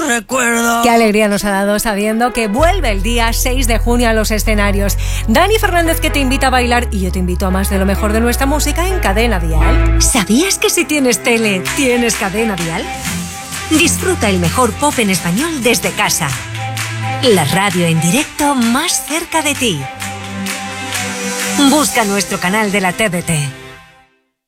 recuerdo. Qué alegría nos ha dado sabiendo que vuelve el día 6 de junio a los escenarios. Dani Fernández, que te invita a bailar, y yo te invito a más de lo mejor de nuestra música en Cadena Dial. ¿Sabías que si tienes tele, tienes Cadena Dial? Disfruta el mejor pop en español desde casa. La radio en directo más cerca de ti. Busca nuestro canal de la TDT.